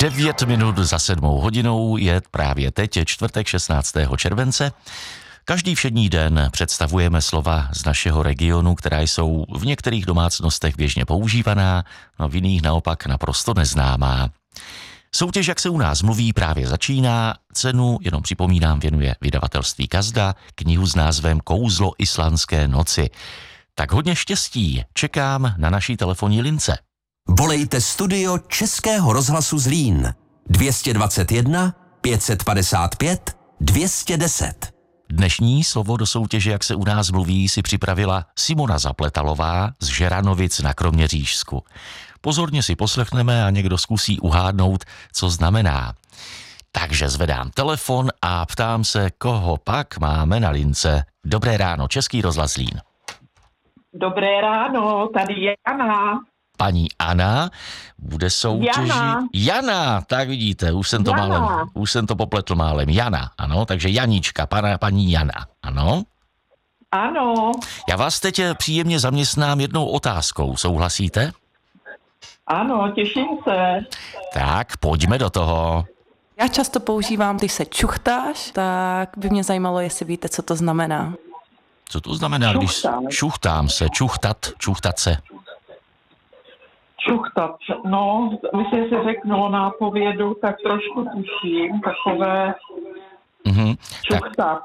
9 minut za 7 hodinou je právě teď, je čtvrtek 16. července. Každý všední den představujeme slova z našeho regionu, která jsou v některých domácnostech běžně používaná, no v jiných naopak naprosto neznámá. Soutěž, jak se u nás mluví, právě začíná. Cenu, jenom připomínám, věnuje vydavatelství Kazda, knihu s názvem Kouzlo islandské noci. Tak hodně štěstí, čekám na naší telefonní lince. Volejte studio Českého rozhlasu Zlín 221 555 210. Dnešní slovo do soutěže, jak se u nás mluví, si připravila Simona Zapletalová z Žeranovic na Kroměřížsku. Pozorně si poslechneme a někdo zkusí uhádnout, co znamená. Takže zvedám telefon a ptám se, koho pak máme na lince. Dobré ráno, Český rozhlas Zlín. Dobré ráno, tady je Jana. Paní Anna bude soutěžit. Jana, tak vidíte, už jsem to popletl málem. Jana, ano, takže Janička, paní Jana, ano. Ano. Já vás teď příjemně zaměstnám jednou otázkou, souhlasíte? Ano, těším se. Tak, pojďme do toho. Já často používám, když se čuchtáš, tak by mě zajímalo, jestli víte, co to znamená. Co to znamená, když čuchtám se, čuchtat se? Čuchtat, no, když se řeknulo nápovědu, tak trošku tuším, takové čuchtat.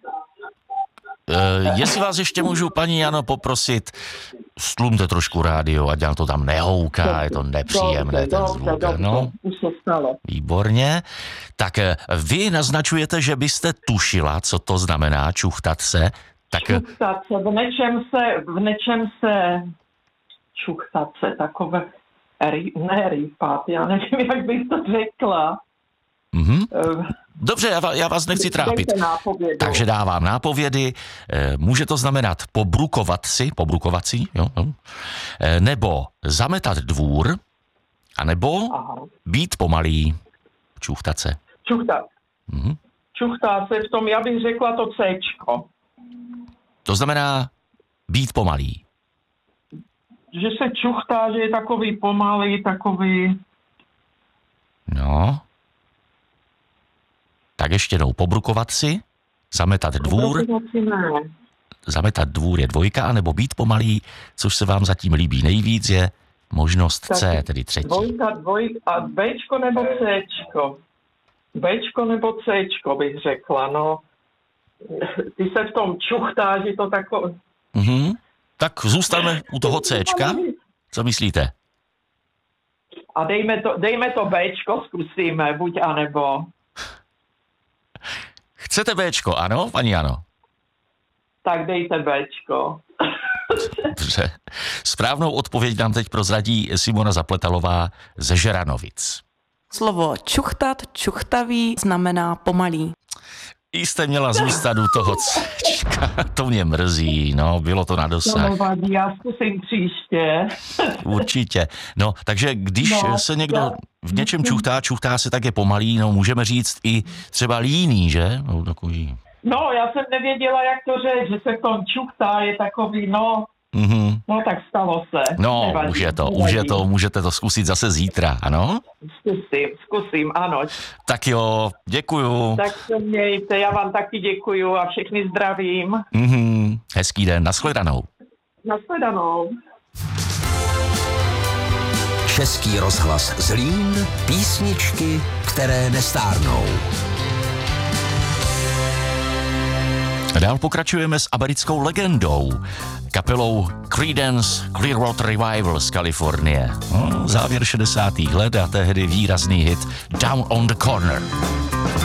Jestli vás ještě můžu, paní Jano, poprosit, stlumte trošku rádio, ať nám to tam nehouká, je to nepříjemné, ten zvuk. No, už se stalo. Výborně. Tak vy naznačujete, že byste tušila, co to znamená čuchtat se. Tak... Čuchtat se, v něčem se čuchtat se, takové, ne rýpat, já nevím, jak bych to řekla. Dobře, já vás nechci trápit. Takže dávám nápovědy. Může to znamenat pobrukovat si, jo? Nebo zametat dvůr, anebo být pomalý, čuchtat se. Čuchtat. Čuchtat se v tom, já bych řekla to Cčko. To znamená být pomalý. Že se čuchtá, že je takový pomalý, takový... No... Tak ještě jednou, pobrukovat si, zametat dvůr. Zametat dvůr je 2, anebo být pomalý, což se vám zatím líbí nejvíc, je možnost C, tedy 3. 2 a Bčko nebo Cčko? Bčko nebo Cčko bych řekla, no. Ty se v tom čuchtá, že to takové... Tak zůstaneme u toho Cčka. Co myslíte? A dejme to Bčko, zkusíme, buď anebo... Chcete Bčko, ano, paní Jano? Tak dejte Bčko. Dobře. Správnou odpověď nám teď prozradí Simona Zapletalová ze Žeranovic. Slovo čuchtat, čuchtavý znamená pomalý. Jste měla zůstat u toho Cčka, to mě mrzí, no, bylo to na dosah. To vadí, já zkusím příště. Určitě. No, takže když se někdo v něčem čuchtá se, tak je pomalý, no, můžeme říct i třeba líný, že? No, takový. No, já jsem nevěděla, jak to říct, že se v tom čuchtá, je takový, no, no tak stalo se. No, už je to, můžete to zkusit zase zítra, ano? Zkusím, ano. Tak jo, děkuju. Tak se mějte, já vám taky děkuju a všechny zdravím. Hezký den, nashledanou. Nashledanou. Český rozhlas Zlín, písničky, které nestárnou. Dál pokračujeme s americkou legendou, kapelou Creedence Clearwater Revival z Kalifornie. Závěr 60. let a tehdy výrazný hit Down on the Corner.